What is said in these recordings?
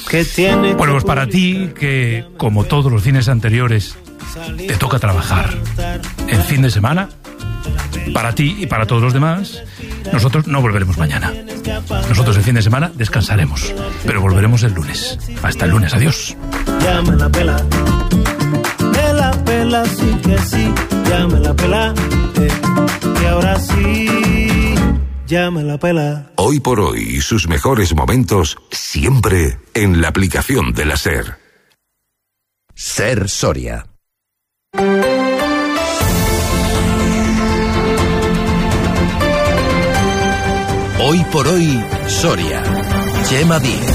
Bueno, pues para ti, que como todos los fines anteriores te toca trabajar en fin de semana, para ti y para todos los demás, nosotros no volveremos mañana. Nosotros el fin de semana descansaremos, pero volveremos el lunes. Hasta el lunes, adiós. Ya me la pela, sí que sí, ya me la pela, que ahora sí, ya me la pela. Hoy por hoy, sus mejores momentos siempre en la aplicación de la SER. SER Soria. Hoy por hoy, Soria. Chema Díez.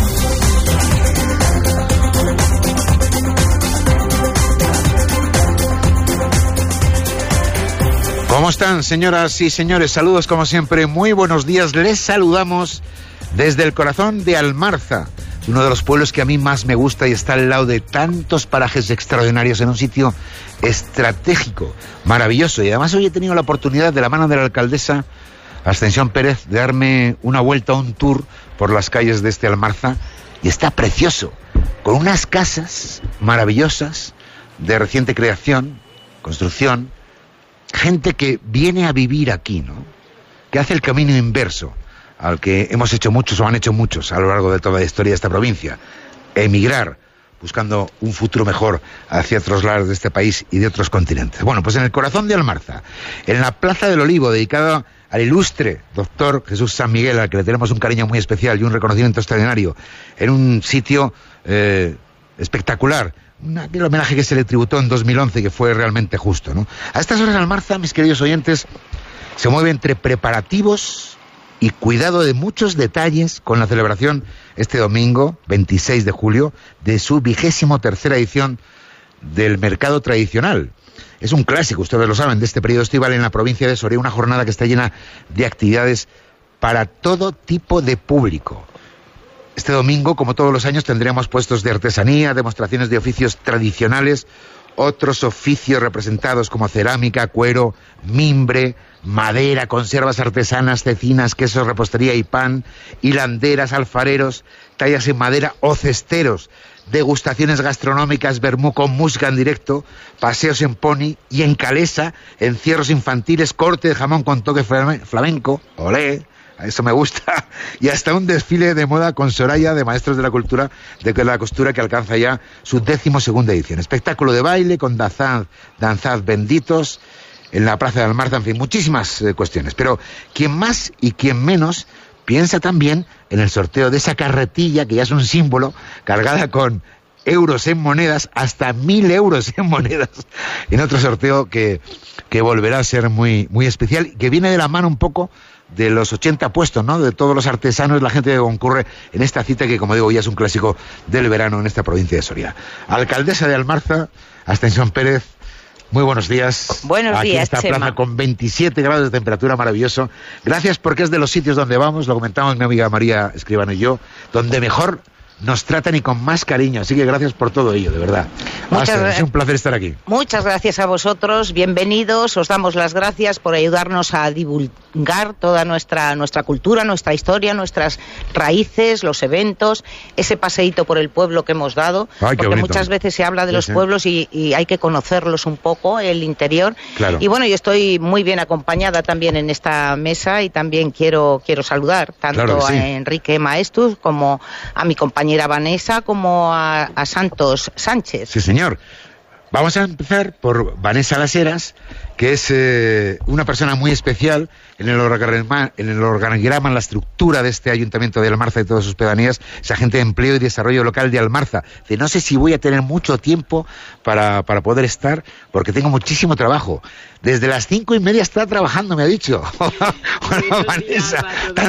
¿Cómo están, señoras y señores? Saludos como siempre, muy buenos días. Les saludamos desde el corazón de Almarza, uno de los pueblos que a mí más me gusta y está al lado de tantos parajes extraordinarios, en un sitio estratégico, maravilloso. Y además hoy he tenido la oportunidad, de la mano de la alcaldesa Ascensión Pérez, de darme una vuelta, un tour por las calles de este Almarza, y está precioso, con unas casas maravillosas, de reciente creación, construcción, gente que viene a vivir aquí, ¿no? Que hace el camino inverso al que hemos hecho muchos o han hecho muchos a lo largo de toda la historia de esta provincia: emigrar buscando un futuro mejor hacia otros lados de este país y de otros continentes. Bueno, pues en el corazón de Almarza, en la Plaza del Olivo, dedicada al ilustre doctor Jesús San Miguel, al que le tenemos un cariño muy especial y un reconocimiento extraordinario, en un sitio espectacular, aquel homenaje que se le tributó en 2011, que fue realmente justo, ¿no? A estas horas Almarza, mis queridos oyentes, se mueve entre preparativos y cuidado de muchos detalles con la celebración este domingo, 26 de julio, de su 23ª edición del Mercado Tradicional. Es un clásico, ustedes lo saben, de este periodo estival en la provincia de Soria, una jornada que está llena de actividades para todo tipo de público. Este domingo, como todos los años, tendremos puestos de artesanía, demostraciones de oficios tradicionales, otros oficios representados como cerámica, cuero, mimbre, madera, conservas artesanas, cecinas, quesos, repostería y pan, hilanderas, alfareros, tallas en madera o cesteros, degustaciones gastronómicas, vermú con música en directo, paseos en pony y en calesa, encierros infantiles, corte de jamón con toque flamenco, olé, a eso me gusta, y hasta un desfile de moda con Soraya, de Maestros de la Cultura de la Costura, que alcanza ya su 12ª edición. Espectáculo de baile con danzad benditos en la Plaza de Almarza, en fin, muchísimas cuestiones. Pero quien más y quien menos piensa también en el sorteo de esa carretilla, que ya es un símbolo, cargada con euros en monedas, hasta 1.000 euros en monedas, en otro sorteo que volverá a ser muy, muy especial, que viene de la mano un poco de los 80 puestos, ¿no?, de todos los artesanos, la gente que concurre en esta cita que, como digo, ya es un clásico del verano en esta provincia de Soria. Alcaldesa de Almarza, Ascensión Pérez, muy buenos días. Buenos días, aquí está Chema. Plaza con 27 grados de temperatura, maravilloso. Gracias, porque es de los sitios donde vamos, lo comentamos mi amiga María Escribano y yo, donde mejor nos tratan y con más cariño. Así que gracias por todo ello, de verdad. Es un placer estar aquí. Muchas gracias a vosotros, bienvenidos. Os damos las gracias por ayudarnos a divulgar toda nuestra cultura, nuestra historia, nuestras raíces, los eventos, ese paseíto por el pueblo que hemos dado. Ay, porque muchas veces se habla de los pueblos y hay que conocerlos un poco, el interior. Claro. Y bueno, yo estoy muy bien acompañada también en esta mesa y también quiero saludar tanto a Enrique Maestus como a mi compañera Vanessa, como a Santos Sánchez. Sí, señor. Vamos a empezar por Vanessa Las Heras, que es una persona muy especial en el organigrama, en la estructura de este Ayuntamiento de Almarza y todas sus pedanías, es agente de empleo y desarrollo local de Almarza. No sé si voy a tener mucho tiempo para poder estar, porque tengo muchísimo trabajo. Desde las 5:30 está trabajando, me ha dicho. Bueno, Vanessa,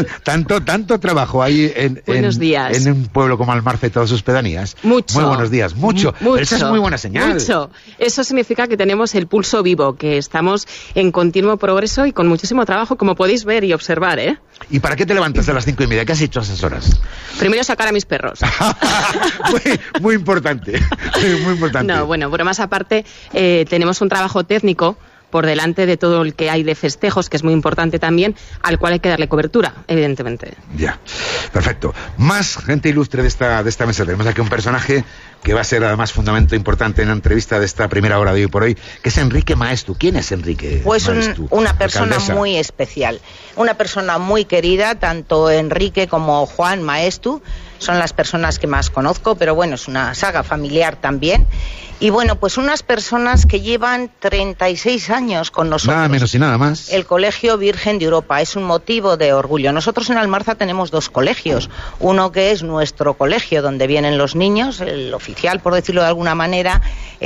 tanto trabajo hay en un pueblo como Almarza y todas sus pedanías. Mucho. Muy buenos días, mucho. Pero esa es muy buena señal. Mucho. Eso significa que tenemos el pulso vivo, que estamos en continuo progreso y con muchísimo trabajo, como podéis ver y observar, ¿eh? ¿Y para qué te levantas a las 5:30? ¿Qué has hecho a esas horas? Primero sacar a mis perros. muy importante. Muy importante. No, bueno, pero más aparte, tenemos un trabajo técnico por delante de todo el que hay de festejos, que es muy importante también, al cual hay que darle cobertura, evidentemente. Ya, perfecto. Más gente ilustre de esta mesa. Tenemos aquí un personaje que va a ser además fundamento importante en la entrevista de esta primera hora de Hoy por Hoy, que es Enrique Maestu. ¿Quién es Enrique Pues Maestu? Una persona Alcaldesa. muy especial, una persona muy querida, tanto Enrique como Juan Maestu son las personas que más conozco, pero bueno, es una saga familiar también. Y bueno, pues unas personas que llevan 36 años con nosotros. Nada menos y nada más. El Colegio Virgen de Europa es un motivo de orgullo. Nosotros en Almarza tenemos 2 colegios. Uno que es nuestro colegio, donde vienen los niños, el oficial, por decirlo de alguna manera,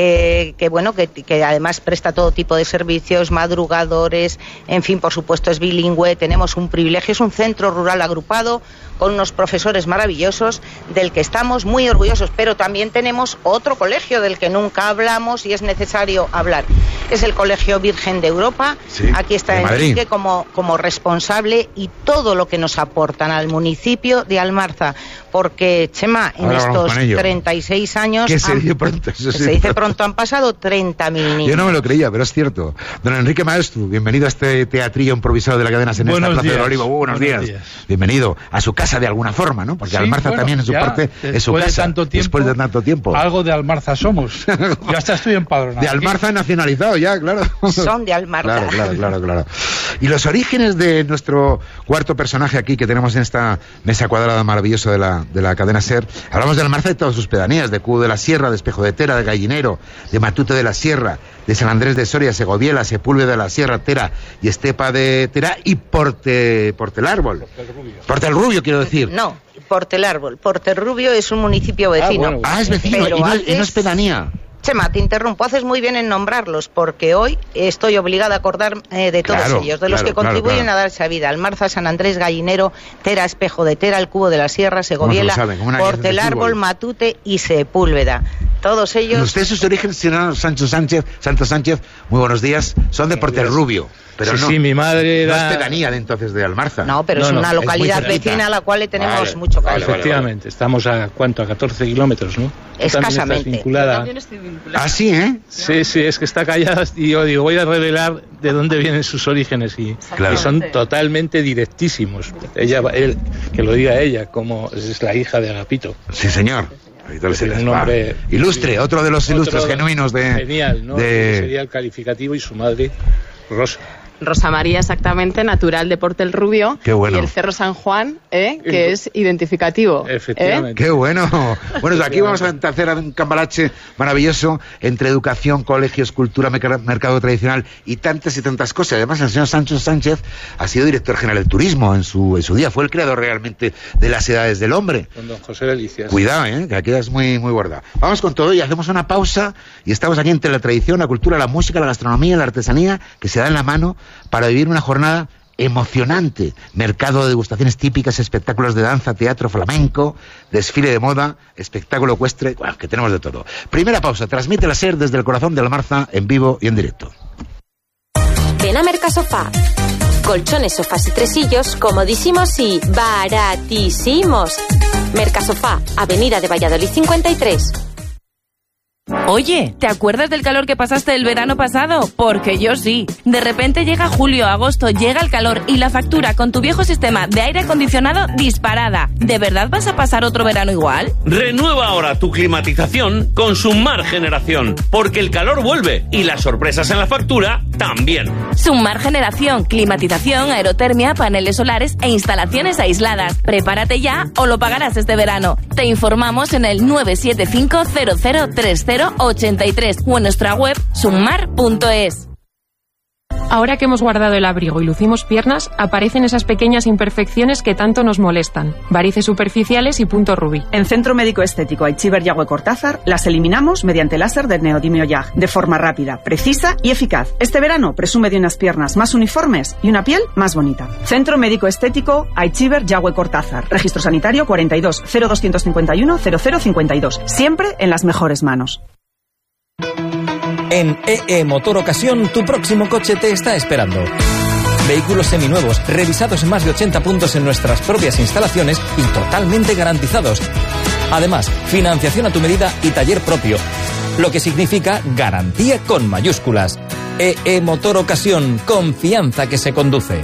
que bueno, que además presta todo tipo de servicios, madrugadores, en fin, por supuesto es bilingüe. Tenemos un privilegio, es un centro rural agrupado con unos profesores maravillosos del que estamos muy orgullosos, pero también tenemos otro colegio del que nunca hablamos y es necesario hablar. Es el Colegio Virgen de Europa. Sí, aquí está de Enrique Madrid. como responsable y todo lo que nos aportan al municipio de Almarza, porque Chema, en Ahora vamos estos con ello. 36 años Que se dice pronto, eso sí. se dice pronto, han pasado 30.000 niños. Yo no me lo creía, pero es cierto. Don Enrique Maestu, bienvenido a este teatrillo improvisado de la cadena en esta Buenos Plaza del días. Olivo. Buenos días. Bienvenido a su casa de alguna forma, ¿no? Porque Sí, Almarza bueno, también en su ya, parte es su después de casa. tanto tiempo, después de tanto tiempo. Algo de Almarza somos. Yo hasta estoy empadronado. De Almarza nacionalizado ya, claro. Son de Almarza. Claro. Y los orígenes de nuestro cuarto personaje aquí que tenemos en esta mesa cuadrada maravillosa de la cadena SER. Hablamos de Almarza y todas sus pedanías, de Cudo de la Sierra, de Espejo de Tera, de Gallinero, de Matute de la Sierra, de San Andrés de Soria, Segoviela, Sepúlveda de la Sierra, Tera y Estepa de Tera y Portelárbol. Portelrubio, quiero decir. No, Portelárbol. Porterrubio es un municipio vecino. Es vecino Pero y no antes- es pedanía. Chema, te interrumpo, haces muy bien en nombrarlos, porque hoy estoy obligada a acordar de todos Claro, ellos, de los claro, que contribuyen claro. a darse a vida. Almarza, San Andrés, Gallinero, Tera, Espejo de Tera, el Cubo de la Sierra, Segoviela, ¿Cómo se lo saben? Como una alianza de Portelárbol, fútbol. Matute y Sepúlveda. Todos ellos... Usted, sus orígenes, señor Santo Sánchez, muy buenos días, son de Portelrubio. Pero Sí, no, sí, mi madre no era... es pedanía de entonces de Almarza. No, pero es No, una es muy localidad cerquita. vecina a la cual le tenemos Vale, mucho cariño. Efectivamente, estamos a ¿cuánto? A 14 kilómetros, ¿no? Tú también estás Escasamente. vinculada. Ah, sí, ¿eh? Sí, es que está callada y yo digo, voy a revelar de dónde vienen sus orígenes y son totalmente directísimos. Él, que lo diga ella, como es la hija de Agapito. Sí, señor. Es un hombre ilustre, otro de los otro ilustres genuinos de... Genial, ¿no? Sería el calificativo y su madre, Rosa. Rosa María, exactamente, natural de Portelrubio. Qué bueno. Y el Cerro San Juan, que es identificativo. Efectivamente. ¡Qué bueno! Bueno, aquí vamos a hacer un cambalache maravilloso entre educación, colegios, cultura, mercado tradicional y tantas cosas. Además, el señor Sancho Sánchez ha sido director general del turismo en su día. Fue el creador realmente de las edades del hombre. Con don José Delicias. Cuidado, que aquí es muy gorda. Vamos con todo y hacemos una pausa y estamos aquí entre la tradición, la cultura, la música, la gastronomía, la artesanía, que se da en la mano para vivir una jornada emocionante. Mercado de degustaciones típicas, espectáculos de danza, teatro flamenco, desfile de moda, espectáculo ecuestre, bueno, que tenemos de todo. Primera pausa, transmite la SER desde el corazón de Almarza en vivo y en directo. Ven a Mercasofá. Colchones, sofás y tresillos comodísimos y baratísimos. Mercasofá, Avenida de Valladolid 53. Oye, ¿te acuerdas del calor que pasaste el verano pasado? Porque yo sí. De repente llega julio, agosto, llega el calor y la factura con tu viejo sistema de aire acondicionado disparada. ¿De verdad vas a pasar otro verano igual? Renueva ahora tu climatización con Summar Generación, porque el calor vuelve y las sorpresas en la factura también. Summar Generación, climatización, aerotermia, paneles solares e instalaciones aisladas. Prepárate ya o lo pagarás este verano. Te informamos en el 975 0030 83 o en nuestra web summar.es. Ahora que hemos guardado el abrigo y lucimos piernas, aparecen esas pequeñas imperfecciones que tanto nos molestan. Varices superficiales y punto rubí. En Centro Médico Estético Aichiber Yagüe Cortázar las eliminamos mediante láser de neodimio YAG, de forma rápida, precisa y eficaz. Este verano presume de unas piernas más uniformes y una piel más bonita. Centro Médico Estético Aichiber Yagüe Cortázar. Registro sanitario 42 0251 0052. Siempre en las mejores manos. En EE Motor Ocasión, tu próximo coche te está esperando. Vehículos seminuevos, revisados en más de 80 puntos en nuestras propias instalaciones y totalmente garantizados. Además, financiación a tu medida y taller propio, lo que significa garantía con mayúsculas. EE Motor Ocasión, confianza que se conduce.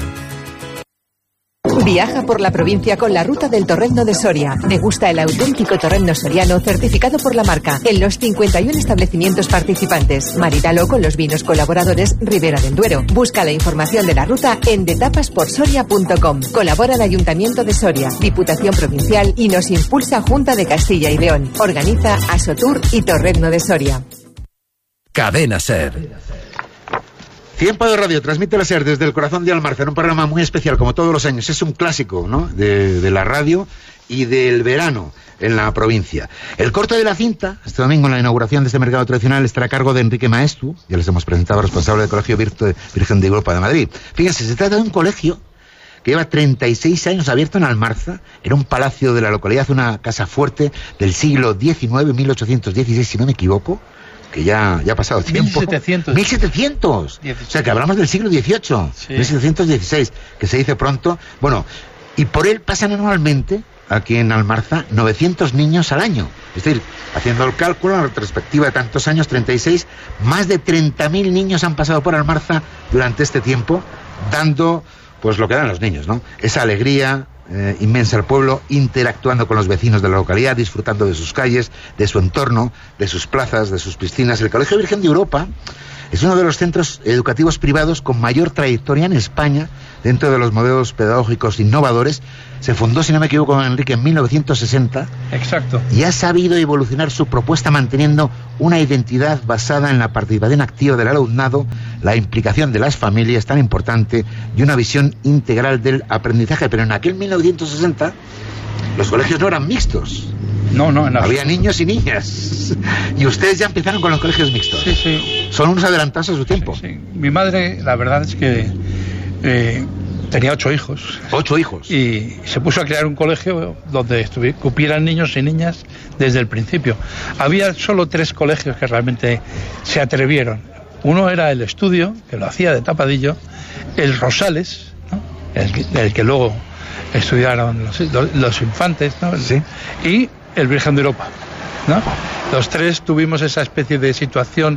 Viaja por la provincia con la ruta del torrezno de Soria. Degusta el auténtico torrezno soriano certificado por la marca en los 51 establecimientos participantes. Marítalo con los vinos colaboradores Ribera del Duero. Busca la información de la ruta en detapasporsoria.com. Colabora el Ayuntamiento de Soria, Diputación Provincial y nos impulsa Junta de Castilla y León. Organiza Asotur y Torrezno de Soria. Cadena SER. Tiempo de Radio, transmite la SER desde el corazón de Almarza, en un programa muy especial, como todos los años. Es un clásico, ¿no?, de la radio y del verano en la provincia. El corte de la cinta, este domingo en la inauguración de este mercado tradicional, estará a cargo de Enrique Maestu, ya les hemos presentado, responsable del Colegio Virgen de Europa de Madrid. Fíjense, se trata de un colegio que lleva 36 años abierto en Almarza. Era un palacio de la localidad, una casa fuerte del siglo XIX, 1816, si no me equivoco, que ya ha pasado tiempo. 1700. O sea, que hablamos del siglo XVIII, sí. 1716, que se dice pronto. Bueno, y por él pasan anualmente, aquí en Almarza, 900 niños al año. Es decir, haciendo el cálculo, en retrospectiva de tantos años, 36, más de 30.000 niños han pasado por Almarza durante este tiempo, dando, pues, lo que dan los niños, ¿no? Esa alegría inmensa al pueblo, interactuando con los vecinos de la localidad, disfrutando de sus calles, de su entorno, de sus plazas, de sus piscinas. El Colegio Virgen de Europa es uno de los centros educativos privados con mayor trayectoria en España dentro de los modelos pedagógicos innovadores. Se fundó, si no me equivoco, Enrique, en 1960. Exacto. Y ha sabido evolucionar su propuesta manteniendo una identidad basada en la participación activa del alumnado, la implicación de las familias, tan importante, y una visión integral del aprendizaje. Pero en aquel 1960 los colegios no eran mixtos. No, había niños y niñas. Y ustedes ya empezaron con los colegios mixtos. Sí, sí. Son unos adelantados a su tiempo. Sí, sí. Mi madre, la verdad es que tenía 8 hijos. 8 hijos. Y se puso a crear un colegio donde cupieran niños y niñas desde el principio. Había solo 3 colegios que realmente se atrevieron. Uno era el Estudio, que lo hacía de tapadillo, el Rosales, ¿no?, el que luego estudiaron los infantes, ¿no? Sí. Y el Virgen de Europa, ¿no? Los 3 tuvimos esa especie de situación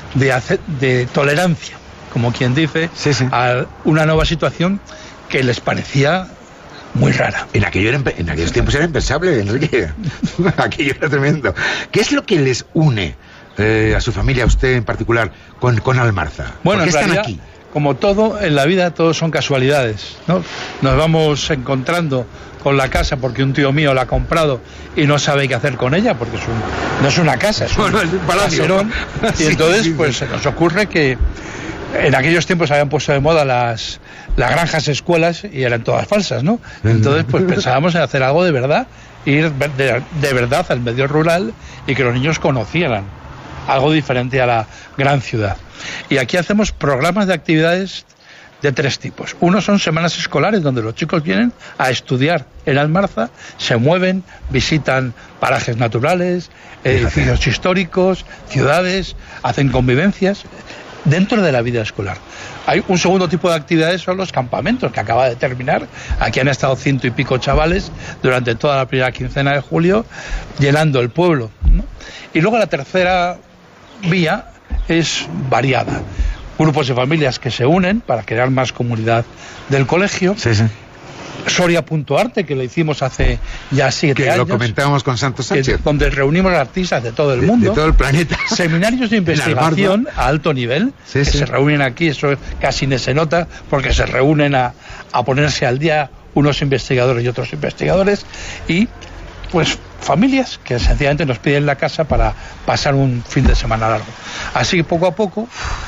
de tolerancia, como quien dice, sí, sí, a una nueva situación que les parecía muy rara. En aquellos tiempos era impensable, Enrique. Aquello era tremendo. ¿Qué es lo que les une a su familia, a usted en particular, con Almarza? Bueno, ¿por qué en realidad, están aquí? Como todo en la vida, todos son casualidades, ¿no? Nos vamos encontrando con la casa porque un tío mío la ha comprado y no sabe qué hacer con ella, porque no es una casa, es un caserón. Y entonces, pues se nos ocurre que en aquellos tiempos habían puesto de moda las granjas escuelas y eran todas falsas, ¿no? Entonces, pues pensábamos en hacer algo de verdad, ir de verdad al medio rural y que los niños conocieran algo diferente a la gran ciudad. Y aquí hacemos programas de actividades de 3 tipos. Uno son semanas escolares, donde los chicos vienen a estudiar en Almarza, se mueven, visitan parajes naturales, edificios históricos, ciudades, hacen convivencias dentro de la vida escolar. Hay un segundo tipo de actividades, son los campamentos, que acaba de terminar. Aquí han estado 100 y pico chavales durante toda la primera quincena de julio, llenando el pueblo, ¿no? Y luego la tercera vía es variada. Grupos de familias que se unen para crear más comunidad del colegio. Sí, sí. Soria.arte, que lo hicimos hace ya 7 años. Que lo comentábamos con Santos Sánchez. Donde reunimos artistas de todo el mundo. De todo el planeta. Seminarios de investigación a alto nivel, sí, que sí, se reúnen aquí, eso casi ni se nota, porque se reúnen a ponerse al día unos investigadores y otros investigadores, y pues familias que sencillamente nos piden la casa para pasar un fin de semana largo. Así que poco a poco,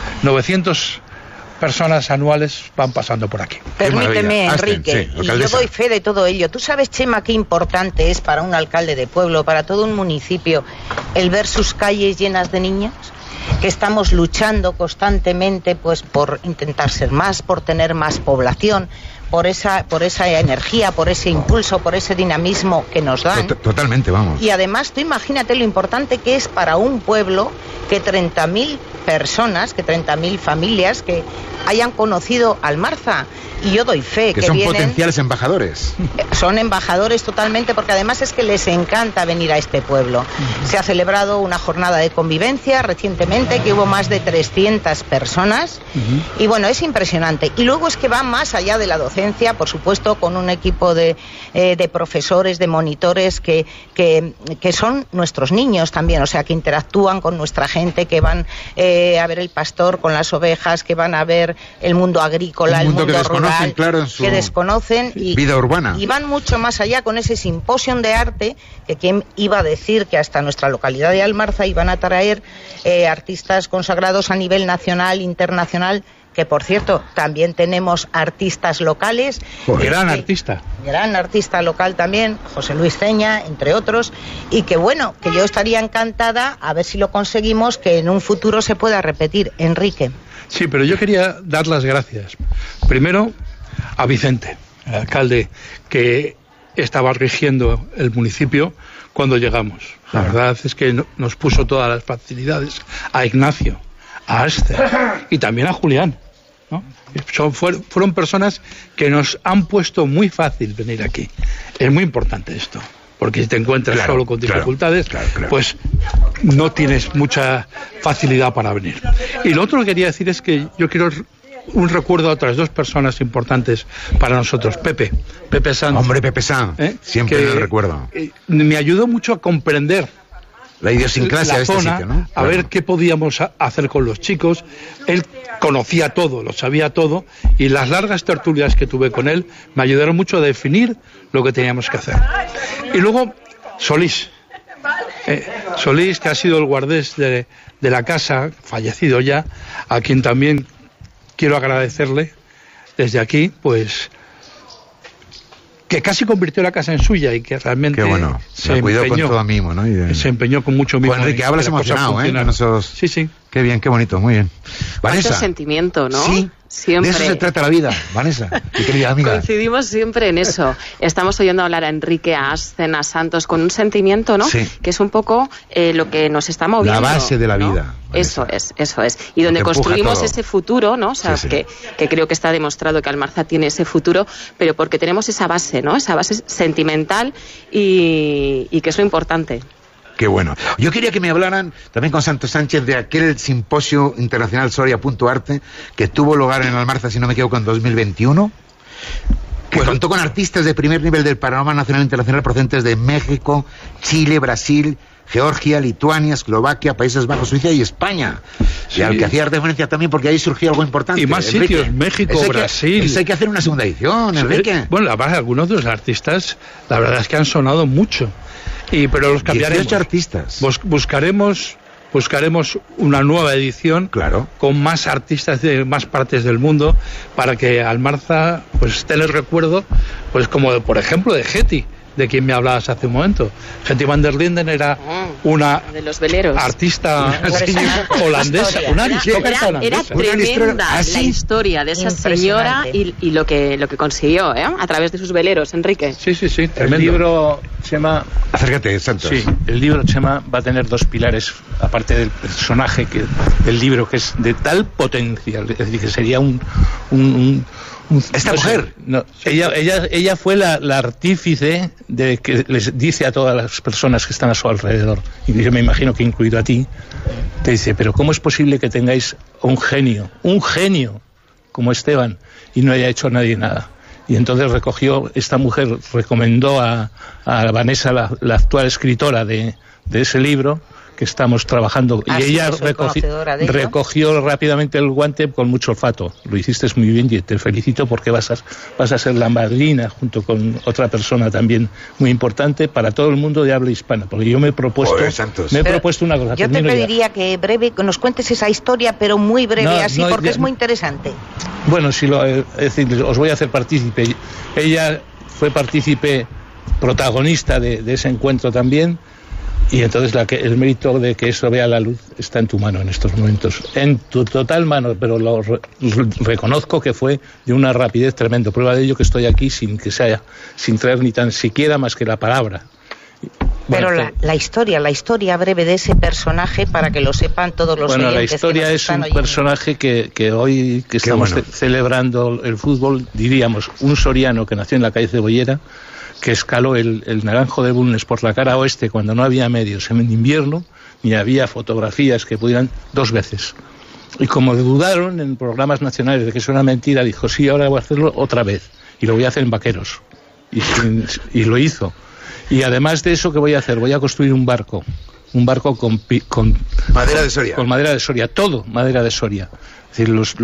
900 personas anuales van pasando por aquí. Permíteme, Enrique, y yo doy fe de todo ello. Tú sabes, Chema, qué importante es para un alcalde de pueblo, para todo un municipio, el ver sus calles llenas de niños, que estamos luchando constantemente pues por intentar ser más, por tener más población, por esa energía, por ese impulso, por ese dinamismo que nos dan. Totalmente, vamos. Y además, tú imagínate lo importante que es para un pueblo que 30.000 personas, que 30.000 familias que hayan conocido Almarza. Y yo doy fe que son vienen, potenciales embajadores. Son embajadores totalmente, porque además es que les encanta venir a este pueblo. Se ha celebrado una jornada de convivencia recientemente, que hubo más de 300 personas. Y bueno, es impresionante. Y luego es que va más allá de la docencia, por supuesto, con un equipo de profesores, de monitores, que son nuestros niños también, o sea, que interactúan con nuestra gente, que van a ver el pastor con las ovejas, que van a ver el mundo agrícola, el mundo rural. Claro, en su que desconocen vida urbana. Y van mucho más allá con ese simposio de arte, que quién iba a decir que hasta nuestra localidad de Almarza iban a traer artistas consagrados a nivel nacional, internacional, que por cierto también tenemos artistas locales. Gran artista local también, José Luis Ceña, entre otros, y que bueno, que yo estaría encantada a ver si lo conseguimos, que en un futuro se pueda repetir. Enrique. Sí, pero yo quería dar las gracias primero a Vicente, el alcalde, que estaba rigiendo el municipio cuando llegamos. La verdad es que nos puso todas las facilidades, a Ignacio, a Esther y también a Julián, ¿no? Fueron personas que nos han puesto muy fácil venir aquí. Es muy importante esto, porque si te encuentras solo con dificultades, pues no tienes mucha facilidad para venir. Y lo otro que quería decir es que yo quiero un recuerdo a otras dos personas importantes para nosotros. Pepe Sanz. Hombre, Pepe Sanz, siempre lo recuerdo. Me ayudó mucho a comprender la idiosincrasia de este sitio, ¿no? A ver qué podíamos hacer con los chicos. Él conocía todo, lo sabía todo, y las largas tertulias que tuve con él me ayudaron mucho a definir lo que teníamos que hacer. Y luego, Solís, que ha sido el guardés de la casa, fallecido ya, a quien también quiero agradecerle desde aquí, pues, que casi convirtió la casa en suya y que realmente se cuidó con todo mimo, ¿no? Se empeñó con mucho mimo. Pues Enrique, hablas emocionado, Sí. Qué bien, qué bonito, muy bien. Vanessa. Mucho sentimiento, ¿no? Sí. Siempre. De eso se trata la vida, Vanessa, mi querida amiga. Coincidimos siempre en eso. Estamos oyendo hablar a Enrique, a Ascen, a Santos, con un sentimiento, ¿no? Sí. Que es un poco lo que nos está moviendo. La base de la vida. Eso es. Y donde construimos ese futuro, ¿no? O sea, que creo que está demostrado que Almarza tiene ese futuro, pero porque tenemos esa base, ¿no? Esa base sentimental y que es lo importante. Qué bueno. Yo quería que me hablaran también con Santos Sánchez de aquel simposio internacional Soria.arte que tuvo lugar en Almarza, si no me equivoco, en 2021, que contó con artistas de primer nivel del panorama nacional e internacional procedentes de México, Chile, Brasil, Georgia, Lituania, Eslovaquia, Países Bajos, Suiza y España. Sí. Y al que hacía referencia también porque ahí surgió algo importante. Y más Enrique. Sitios, México, Brasil. Eso hay que hacer una segunda edición, Enrique. Bueno, algunos de los artistas, la verdad es que han sonado mucho. Pero los cambiaremos. 18 artistas. Buscaremos una nueva edición con más artistas de más partes del mundo para que Almarza pues esté en el recuerdo, pues como por ejemplo de Getty, de quien me hablabas hace un momento. Getty van der Linden era una de los veleros. Artista holandesa, una aristócrata holandesa. Era tremenda la historia de esa señora y lo que consiguió, a través de sus veleros, Enrique. Sí, tremendo. El libro, Chema... Acércate, Santos. Sí, el libro, Chema, va a tener dos pilares, aparte del personaje del libro, que es de tal potencial, es decir, que sería esta mujer. No, ella fue la artífice de que les dice a todas las personas que están a su alrededor, y yo me imagino que incluido a ti, te dice, pero ¿cómo es posible que tengáis un genio como Esteban y no haya hecho nadie nada? Y entonces esta mujer recomendó a Vanessa, la actual escritora de ese libro, que estamos trabajando, y ella recogió rápidamente el guante con mucho olfato. Lo hiciste muy bien y te felicito porque vas a ser la madrina junto con otra persona también muy importante para todo el mundo de habla hispana, porque yo me he propuesto una cosa. Yo te pediría que nos cuentes esa historia, pero muy breve, porque es muy interesante. Bueno, es decir, os voy a hacer partícipe. Ella fue partícipe protagonista de ese encuentro también. Y entonces el mérito de que eso vea la luz está en tu mano en estos momentos, en tu total mano, pero reconozco que fue de una rapidez tremenda. Prueba de ello que estoy aquí sin traer ni tan siquiera más que la palabra. Pero la historia breve de ese personaje, para que lo sepan todos los oyentes. Bueno, la historia es un personaje que hoy que estamos celebrando el fútbol, diríamos, un soriano que nació en la calle Cebollera, que escaló el Naranjo de Bulnes por la cara oeste cuando no había medios en invierno, ni había fotografías que pudieran 2 veces. Y como dudaron en programas nacionales de que eso era mentira, dijo, sí, ahora voy a hacerlo otra vez. Y lo voy a hacer en Vaqueros. Y lo hizo. Y además de eso, ¿qué voy a hacer? Voy a construir un barco con madera de Soria. Con madera de Soria, todo madera de Soria. Es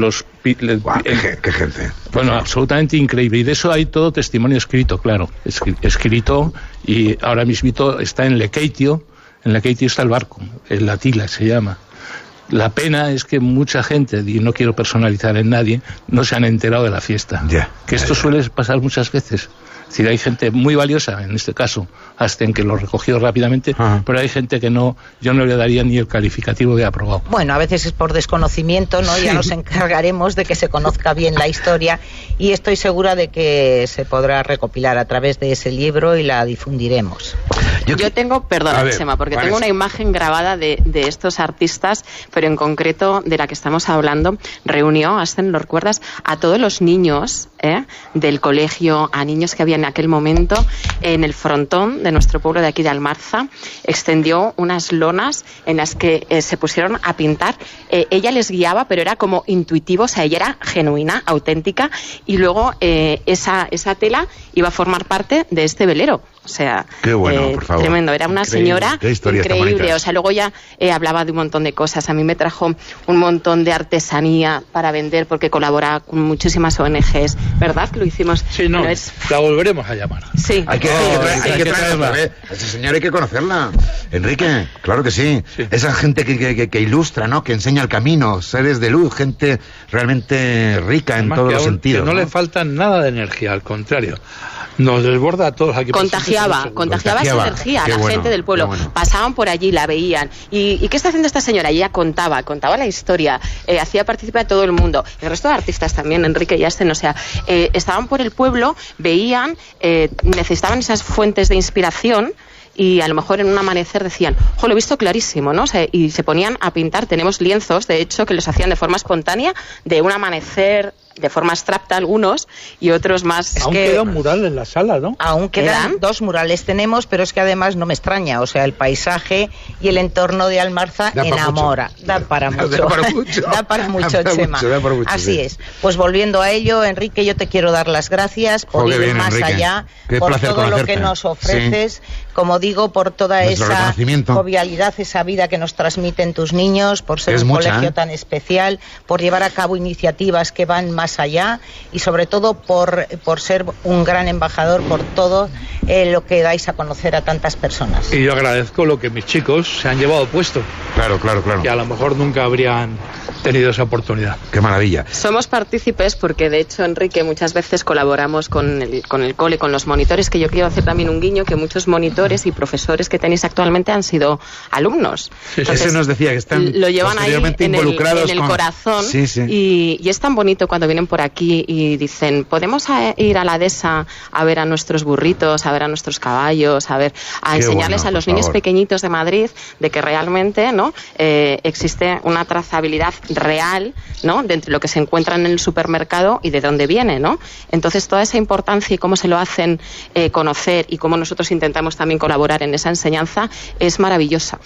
decir, qué gente. Bueno, absolutamente increíble. Y de eso hay todo testimonio escrito, claro. Escrito, y ahora mismo está en Lekeitio. En Lekeitio está el barco, en la Tila se llama. La pena es que mucha gente, y no quiero personalizar en nadie, no se han enterado de la fiesta. Esto suele pasar muchas veces. Es decir, hay gente muy valiosa, en este caso, Asten, que lo recogió rápidamente, pero hay gente que yo no le daría ni el calificativo de aprobado. Bueno, a veces es por desconocimiento, ¿no? Sí. Ya nos encargaremos de que se conozca bien la historia, y estoy segura de que se podrá recopilar a través de ese libro y la difundiremos. Yo tengo, perdona, Chema, porque tengo una imagen grabada de estos artistas, pero en concreto de la que estamos hablando. Reunió, Asten, ¿lo recuerdas? A todos los niños del colegio, a niños que había en aquel momento en el frontón de nuestro pueblo de aquí de Almarza. Extendió unas lonas en las que se pusieron a pintar. Ella les guiaba, pero era como intuitivo, o sea, ella era genuina, auténtica, y luego esa tela iba a formar parte de este velero. O sea, qué bueno, por favor. Tremendo. Era una señora increíble. O sea, luego ya hablaba de un montón de cosas. A mí me trajo un montón de artesanía para vender, porque colabora con muchísimas ONGs. ¿Verdad que lo hicimos? Sí, no, la volveremos a llamar. Sí. Hay que traerla. A esa señora hay que conocerla. Enrique, claro que sí. Esa gente que ilustra, ¿no? Que enseña el camino, seres de luz, gente realmente rica en todos los sentidos. Que no le falta nada de energía, al contrario. Nos desborda a todos aquí. Contagiaba esa energía a la gente del pueblo. Pasaban por allí, la veían. ¿Y qué está haciendo esta señora? Y ella contaba la historia, hacía participar a todo el mundo. El resto de artistas también, Enrique y Asten, o sea, estaban por el pueblo, veían, necesitaban esas fuentes de inspiración. Y a lo mejor en un amanecer decían, lo he visto clarísimo, ¿no? O sea, y se ponían a pintar. Tenemos lienzos, de hecho, que los hacían de forma espontánea, de un amanecer, de forma abstracta algunos, y otros más. Aún queda un mural en la sala, ¿no? Aún quedan 2 murales tenemos, pero es que además no me extraña. O sea, el paisaje y el entorno de Almarza enamora. Da para mucho. Da para mucho, Chema. Así es. Pues volviendo a ello, Enrique, yo te quiero dar las gracias por ir más allá, por todo lo que nos ofreces. Como digo, por toda esa jovialidad, esa vida que nos transmiten tus niños, por ser un colegio tan especial, por llevar a cabo iniciativas que van más allá, y sobre todo por ser un gran embajador por todo lo que dais a conocer a tantas personas. Y yo agradezco lo que mis chicos se han llevado puesto. Claro. Que a lo mejor nunca habrían tenido esa oportunidad. Qué maravilla. Somos partícipes porque, de hecho, Enrique, muchas veces colaboramos con el cole, con los monitores, que yo quiero hacer también un guiño, que muchos monitores y profesores que tenéis actualmente han sido alumnos. Entonces, eso nos decía, que están lo llevan ahí en el corazón. Y es tan bonito cuando vienen por aquí y dicen, ¿podemos ir a la dehesa a ver a nuestros burritos, a ver a nuestros caballos, a enseñarles a los niños pequeñitos de Madrid de que realmente, ¿no? Existe una trazabilidad real, ¿no? De entre lo que se encuentran en el supermercado y de dónde viene, ¿no? Entonces, toda esa importancia y cómo se lo hacen conocer, y cómo nosotros intentamos también colaborar en esa enseñanza, es maravillosa.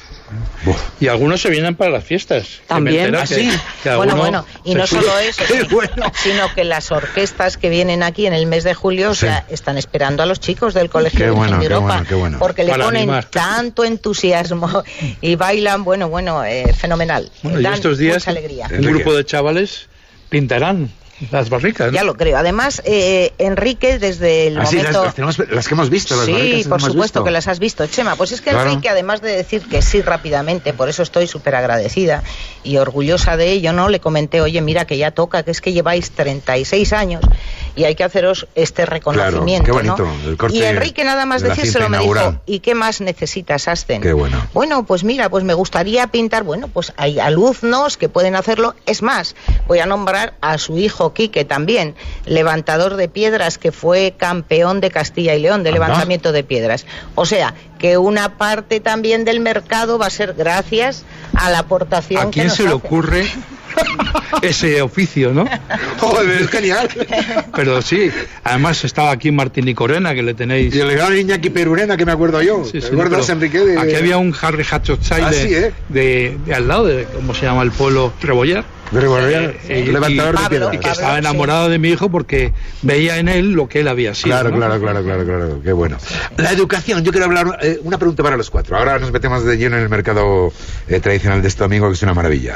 Y algunos se vienen para las fiestas. También. Bueno, y no solo eso, sino que las orquestas que vienen aquí en el mes de julio, o sea, están esperando a los chicos del Colegio Virgen de Europa, porque le ponen tanto entusiasmo y bailan, fenomenal. Bueno, y estos días mucha alegría. Un grupo de chavales pintarán Las barricas, ¿no? Ya lo creo. Además, Enrique, desde el momento... las que hemos visto, las barricas. Sí, por supuesto que las has visto, Chema. Pues es que Enrique, además de decir que sí rápidamente, por eso estoy súper agradecida y orgullosa de ello, ¿no? Le comenté, oye, mira que ya toca, que es que lleváis 36 años y hay que haceros este reconocimiento, qué bonito, ¿no? el corte Y Enrique nada más decírselo me dijo, ¿y qué más necesitas, Asten? Qué bueno. Bueno, pues mira, pues me gustaría pintar, bueno, pues hay alumnos que pueden hacerlo. Es más, voy a nombrar a su hijo Quique también, levantador de piedras, que fue campeón de Castilla y León de levantamiento de piedras. O sea, que una parte también del mercado va a ser gracias a la aportación que nos ¿A quién se le ocurre ese oficio, no? Joder, es genial. Pero sí, además estaba aquí Martín y Corena, que le tenéis... Y el gran Iñaki Perurena, que me acuerdo yo. Sí, ¿Te acuerdas, Enrique? Aquí había un Harry Hatchotchai de al lado, de ¿cómo se llama el pueblo? Rebollar. Levantador de piedras. Y que estaba enamorado de mi hijo porque veía en él lo que él había sido. Claro, ¿no? claro, qué bueno. La educación, yo quiero hablar, una pregunta para los cuatro. Ahora nos metemos de lleno en el mercado tradicional de este domingo, que es una maravilla.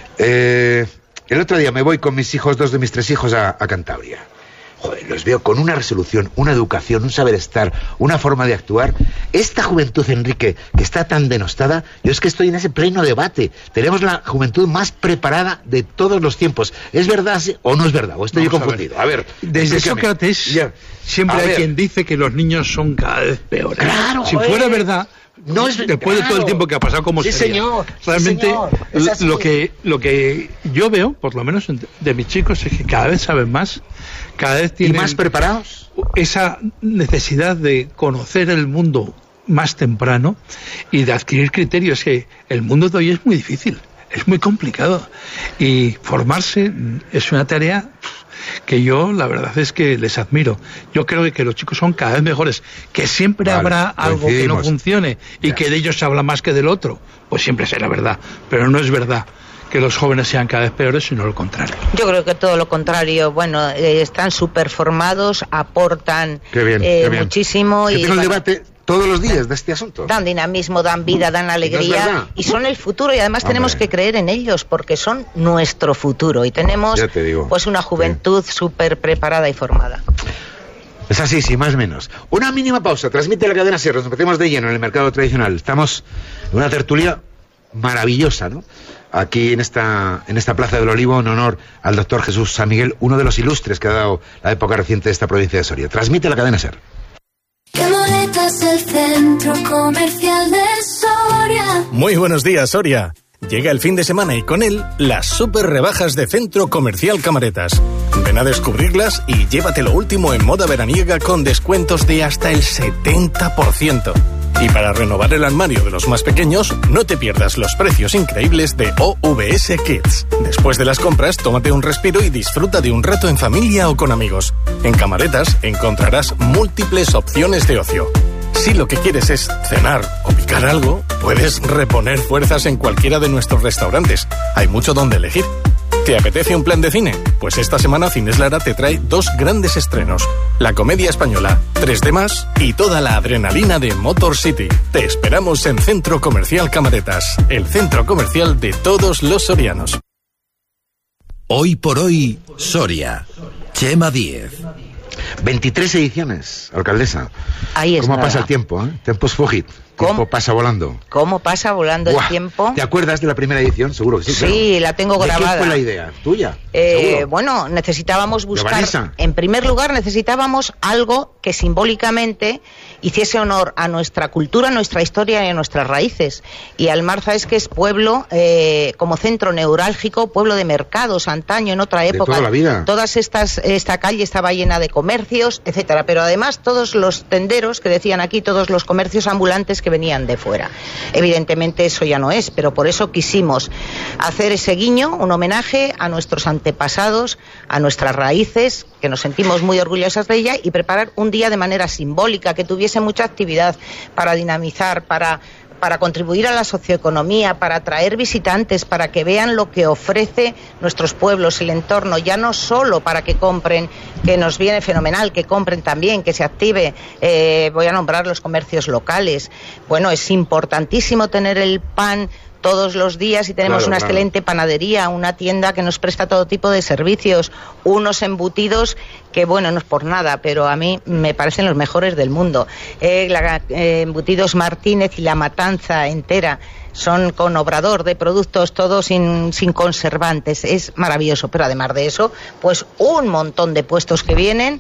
El otro día me voy con mis hijos, 2 de mis 3 hijos, a Cantabria. Joder, los veo con una resolución, una educación, un saber estar, una forma de actuar. Esta juventud, Enrique, que está tan denostada, yo es que estoy en ese pleno debate. Tenemos la juventud más preparada de todos los tiempos. ¿Es verdad o no es verdad? ¿O estoy yo confundido? A ver, desde Sócrates siempre hay quien dice que los niños son cada vez peores. Claro, si fuera verdad... No es después de todo el tiempo que ha pasado, como sí, sería. Señor, realmente sí, señor. lo que yo veo, por lo menos de mis chicos, es que cada vez saben más, cada vez tienen ¿Y más preparados? Esa necesidad de conocer el mundo más temprano y de adquirir criterios. Que el mundo de hoy es muy difícil, es muy complicado, y formarse es una tarea que yo, la verdad es que les admiro. Yo creo que los chicos son cada vez mejores, que siempre habrá algo que no funcione y que de ellos se habla más que del otro, pues siempre será verdad, pero no es verdad que los jóvenes sean cada vez peores, sino lo contrario. Yo creo que todo lo contrario. Bueno, están súper formados, aportan muchísimo. Que tengo el debate todos los días de este asunto. Dan dinamismo, dan vida, dan alegría, y son el futuro, y además tenemos que creer en ellos porque son nuestro futuro, y tenemos pues una juventud súper preparada y formada. Es así, sí, más o menos. Una mínima pausa, transmite la cadena SER, nos metemos de lleno en el mercado tradicional. Estamos en una tertulia maravillosa, ¿no? Aquí en esta Plaza del Olivo, en honor al doctor Jesús San Miguel, uno de los ilustres que ha dado la época reciente de esta provincia de Soria. Transmite la cadena SER. El centro comercial de Soria. Muy buenos días, Soria. Llega el fin de semana y con él las super rebajas de Centro Comercial Camaretas. Ven a descubrirlas y llévate lo último en moda veraniega con descuentos de hasta el 70%. Y para renovar el armario de los más pequeños, no te pierdas los precios increíbles de OVS Kids. Después de las compras, tómate un respiro y disfruta de un rato en familia o con amigos. En Camaretas encontrarás múltiples opciones de ocio. Si lo que quieres es cenar o picar algo, puedes reponer fuerzas en cualquiera de nuestros restaurantes. Hay mucho donde elegir. ¿Te apetece un plan de cine? Pues esta semana Cines Lara te trae 2 grandes estrenos. La comedia española 3D Más y toda la adrenalina de Motor City. Te esperamos en Centro Comercial Camaretas, el centro comercial de todos los sorianos. Hoy por hoy, Soria. Chema Díez. 23 ediciones, alcaldesa. Ahí es. ¿Cómo nada. pasa el tiempo? Tiempo es fugit. Tiempo pasa volando. ¿Cómo pasa volando el tiempo? ¿Te acuerdas de la primera edición? Seguro que sí. Sí, la tengo grabada. ¿De qué fue la idea? ¿Tuya? Bueno, necesitábamos buscar... En primer lugar, necesitábamos algo que simbólicamente hiciese honor a nuestra cultura, a nuestra historia y a nuestras raíces. Y Almarza es que es pueblo, como centro neurálgico, pueblo de mercados, antaño, en otra época. De toda la vida. Esta calle estaba llena de comercios, etcétera. Pero además todos los tenderos, que decían aquí, todos los comercios ambulantes que venían de fuera. Evidentemente eso ya no es, pero por eso quisimos hacer ese guiño, un homenaje a nuestros antepasados, a nuestras raíces, que nos sentimos muy orgullosas de ella, y preparar un día de manera simbólica, que tuviese mucha actividad para dinamizar, para contribuir a la socioeconomía, para atraer visitantes, para que vean lo que ofrece nuestros pueblos, el entorno, ya no solo para que compren, que nos viene fenomenal, que compren también, que se active, voy a nombrar los comercios locales. Bueno, es importantísimo tener el pan todos los días y tenemos una excelente panadería, una tienda que nos presta todo tipo de servicios, unos embutidos que, bueno, no es por nada, pero a mí me parecen los mejores del mundo. Embutidos Martínez y La Matanza entera son con obrador de productos, todos sin conservantes, es maravilloso. Pero además de eso, pues un montón de puestos que vienen,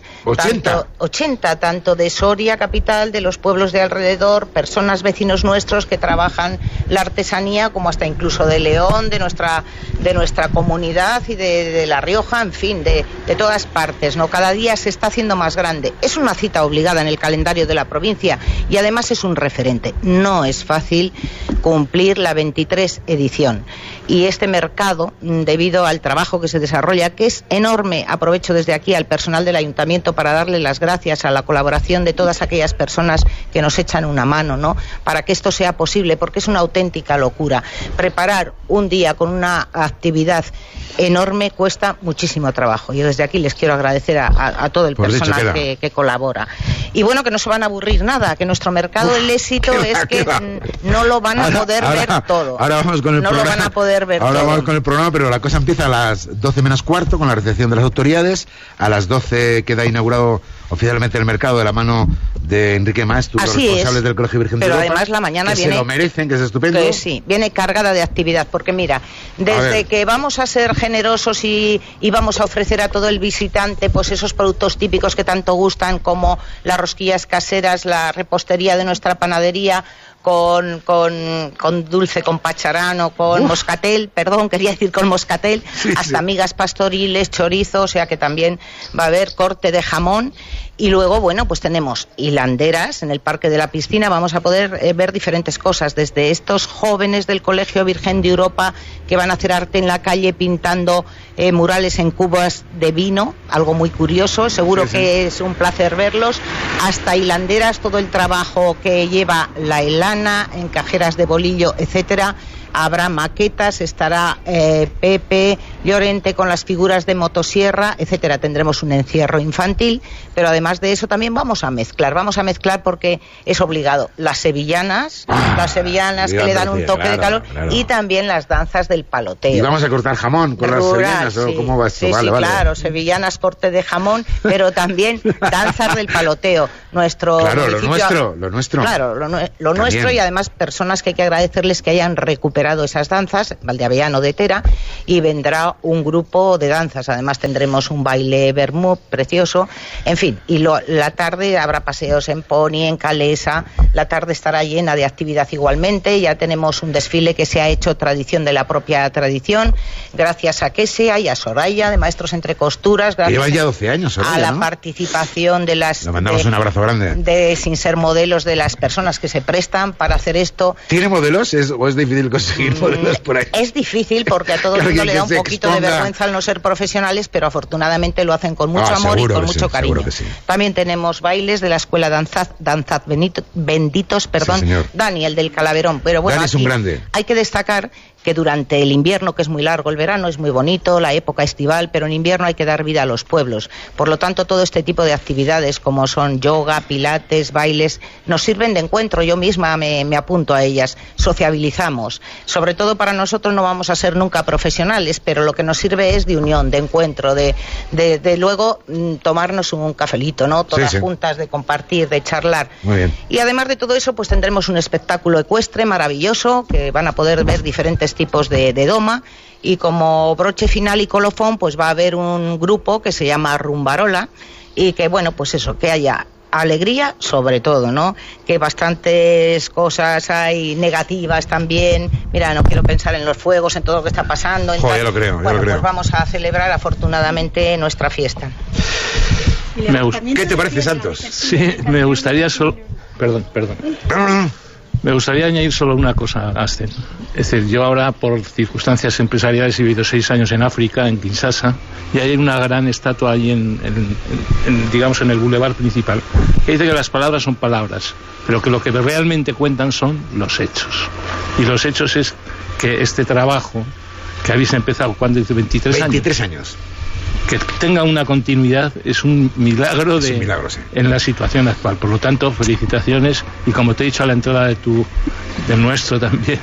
80 tanto de Soria capital, de los pueblos de alrededor, personas, vecinos nuestros que trabajan la artesanía, como hasta incluso de León, de nuestra comunidad y de La Rioja, en fin, de todas partes, ¿no? Cada día se está haciendo más grande. Es una cita obligada en el calendario de la provincia y además es un referente. No es fácil cumplir la 23 edición. Y este mercado, debido al trabajo que se desarrolla, que es enorme, aprovecho desde aquí al personal del ayuntamiento para darle las gracias a la colaboración de todas aquellas personas que nos echan una mano, ¿no?, para que esto sea posible, porque es una auténtica locura. Preparar un día con una actividad enorme cuesta muchísimo trabajo. Yo desde aquí les quiero agradecer a todo el personal que colabora. Y bueno, que no se van a aburrir nada, que nuestro mercado, el éxito es que no lo van a poder ver todo. Ahora vamos con el programa. No lo van a poder ver ahora todo. Vamos con el programa, pero la cosa empieza a las 12 menos cuarto con la recepción de las autoridades. A las 12 queda inaugurado oficialmente el mercado de la mano de Enrique Maeztu, los responsables del Colegio Virgen de Europa. Pero además la mañana que viene... se lo merecen, que es estupendo. Que sí, viene cargada de actividad, porque mira, desde que vamos a ser generosos y vamos a ofrecer a todo el visitante pues esos productos típicos que tanto gustan, como las rosquillas caseras, la repostería de nuestra panadería, con dulce, con pacharán o con moscatel, con moscatel, hasta migas pastoriles, chorizo, o sea que también va a haber corte de jamón. Y luego, bueno, pues tenemos hilanderas en el Parque de la Piscina. Vamos a poder ver diferentes cosas, desde estos jóvenes del Colegio Virgen de Europa que van a hacer arte en la calle pintando murales en cubas de vino, algo muy curioso, seguro que es un placer verlos, hasta hilanderas, todo el trabajo que lleva la helana, en cajeras de bolillo, etcétera. Habrá maquetas, estará Pepe Llorente con las figuras de motosierra, etcétera. Tendremos un encierro infantil, pero además de eso también vamos a mezclar porque es obligado. Las sevillanas que le dan un toque de calor, y también las danzas del paloteo. Y vamos a cortar jamón con las sevillanas, ¿o cómo va esto? Vale. Claro, sevillanas, corte de jamón, pero también danzas del paloteo. Lo nuestro. Claro, lo nuestro, y además personas que hay que agradecerles que hayan recuperado esas danzas, Valdeaviano de Tera, y vendrá un grupo de danzas. Además tendremos un baile vermú precioso, en fin, y la tarde habrá paseos en pony, en calesa. La tarde estará llena de actividad igualmente. Ya tenemos un desfile que se ha hecho tradición de la propia tradición, gracias a Kesia y a Soraya de Maestros Entre Costuras, gracias lleva ya 12 años, Soraya, a la participación de las... Le mandamos un abrazo grande. Sin ser modelos, de las personas que se prestan para hacer esto. ¿Tiene modelos o es difícil conseguir modelos por ahí? Es difícil porque a todo el mundo le da un poquito de vergüenza al no ser profesionales, pero afortunadamente lo hacen con mucho amor y con mucho cariño. También tenemos bailes de la escuela Danzad Benditos, Dani, el del Calaverón. Pero bueno, Dani es un grande. Hay que destacar que durante el invierno, que es muy largo, el verano es muy bonito, la época estival, pero en invierno hay que dar vida a los pueblos. Por lo tanto, todo este tipo de actividades, como son yoga, pilates, bailes, nos sirven de encuentro. Yo misma me apunto a ellas, sociabilizamos. Sobre todo para nosotros no vamos a ser nunca profesionales, pero lo que nos sirve es de unión, de encuentro, de luego tomarnos un cafelito, ¿no? Todas juntas, de compartir, de charlar. Muy bien. Y además de todo eso, pues tendremos un espectáculo ecuestre maravilloso, que van a poder ver diferentes tipos de doma, y como broche final y colofón pues va a haber un grupo que se llama Rumbarola, y que bueno, pues eso, que haya alegría sobre todo, ¿no? Que bastantes cosas hay negativas también. Mira, no quiero pensar en los fuegos, en todo lo que está pasando. Ya lo creo. Pues vamos a celebrar afortunadamente nuestra fiesta. ¿Qué te parece, Santos? Sí, me gustaría solo... Perdón. Me gustaría añadir solo una cosa, Asten. Es decir, yo ahora, por circunstancias empresariales, he vivido 6 años en África, en Kinshasa, y hay una gran estatua ahí digamos, en el bulevar principal, que dice que las palabras son palabras, pero que lo que realmente cuentan son los hechos. Y los hechos es que este trabajo, que habéis empezado, ¿cuándo? 23 años. que tenga una continuidad es un milagro, Es un milagro, sí. en la situación actual. Por lo tanto, felicitaciones, y como te he dicho a la entrada del nuestro también,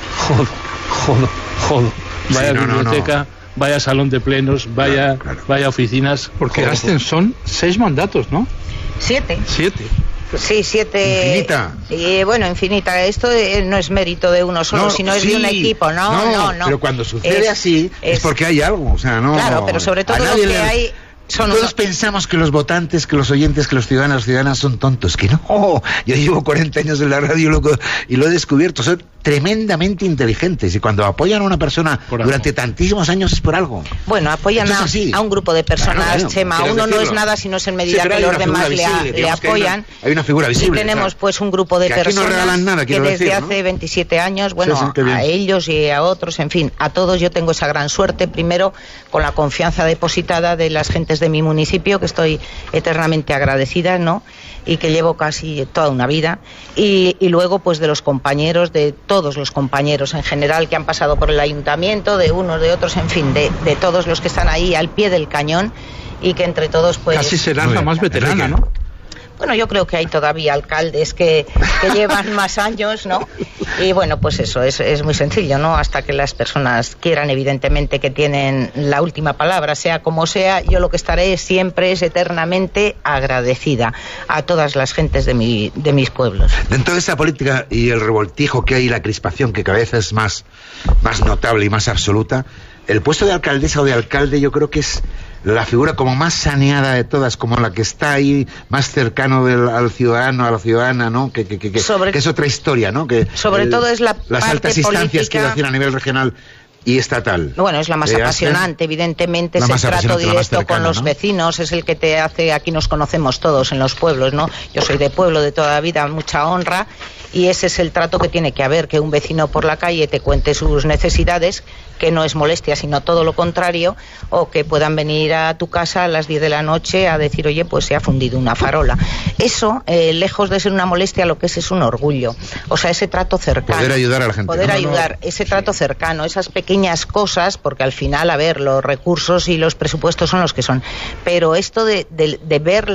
jodo. Vaya biblioteca, vaya salón de plenos, vaya oficinas. Porque Asten son 6 mandatos, ¿no? 7. 7. Sí, 7. Infinita. Y bueno, infinita. Esto no es mérito de uno solo, sino es de un equipo. No. Pero cuando sucede así es porque hay algo. O sea, no. Claro, pero sobre todo lo que hay. Todos pensamos que los votantes, que los oyentes, que los ciudadanas son tontos, que no. Yo llevo 40 años en la radio y lo he descubierto. Son tremendamente inteligentes, y cuando apoyan a una persona durante tantísimos años es por algo. Bueno, apoyan a un grupo de personas, claro, Chema. Uno no es nada si no es en medida que los demás le apoyan. Hay una figura visible. Y tenemos pues un grupo de personas que desde hace 27 años, bueno, a ellos y a otros, en fin, a todos yo tengo esa gran suerte, primero con la confianza depositada de las gentes de mi municipio, que estoy eternamente agradecida, ¿no? Y que llevo casi toda una vida, y luego pues de los compañeros, de todos los compañeros en general que han pasado por el ayuntamiento, de unos, de otros, en fin, de todos los que están ahí al pie del cañón, y que entre todos pues... Casi serás la más veterana, ¿no? Bueno, yo creo que hay todavía alcaldes que llevan más años, ¿no? Y bueno, pues eso, es muy sencillo, ¿no? Hasta que las personas quieran, evidentemente, que tienen la última palabra, sea como sea, yo lo que estaré siempre es eternamente agradecida a todas las gentes de mis pueblos. Dentro de esa política y el revoltijo que hay, la crispación que cada vez es más notable y más absoluta, el puesto de alcaldesa o de alcalde yo creo que es la figura como más saneada de todas, como la que está ahí más cercano al ciudadano, a la ciudadana, ¿no? Que es otra historia, ¿no? Que sobre todo es las altas instancias, quiero decir, a nivel regional y estatal. Bueno, es la más apasionante, evidentemente, es el trato directo con los vecinos, es el que te hace, aquí nos conocemos todos en los pueblos, ¿no? Yo soy de pueblo de toda la vida, mucha honra, y ese es el trato que tiene que haber, que un vecino por la calle te cuente sus necesidades, que no es molestia, sino todo lo contrario, o que puedan venir a tu casa a las 10 de la noche a decir, oye, pues se ha fundido una farola. Eso, lejos de ser una molestia, lo que es un orgullo. O sea, ese trato cercano. Poder ayudar a la gente. Poder ayudar, ese trato cercano, esas pequeñas cosas, porque al final, a ver, los recursos y los presupuestos son los que son. Pero esto de ver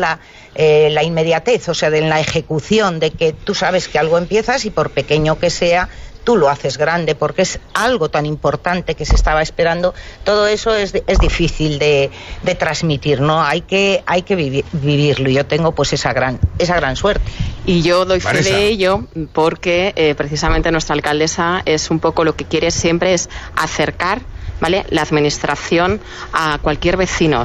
la inmediatez, o sea, de la ejecución, de que tú sabes que algo empiezas y por pequeño que sea, tú lo haces grande, porque es algo tan importante que se estaba esperando. Todo eso es difícil de transmitir, ¿no? Hay que vivirlo, y yo tengo pues esa gran suerte. Y yo doy fe de ello porque precisamente nuestra alcaldesa es un poco lo que quiere siempre, es acercar, ¿vale?, la administración a cualquier vecino.